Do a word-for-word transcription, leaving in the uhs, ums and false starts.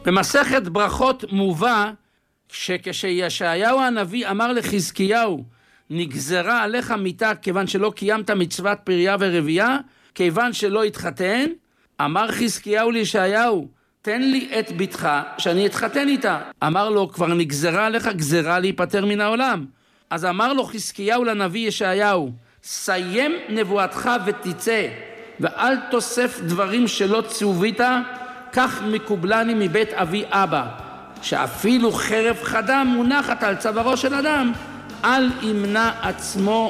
במסכת ברכות מובא שכשישעיהו הנביא אמר לחזקיהו, נגזרה עליך מיתה כיוון שלא קיימת מצוות פריה ורבייה, כיוון שלא התחתן, אמר חזקיהו לישעיהו, תן לי את ביתך שאני אתחתן איתה. אמר לו, כבר נגזרה עליך גזרה להיפטר מן העולם. אז אמר לו חזקיהו לנביא ישעיהו, סיים נבואתך ותצא, ואל תוסף דברים שלא צווית, כך מקובלני מבית אבי אבא, שאפילו חרב חדה מונחת על צווארו של אדם, אל ימנע עצמו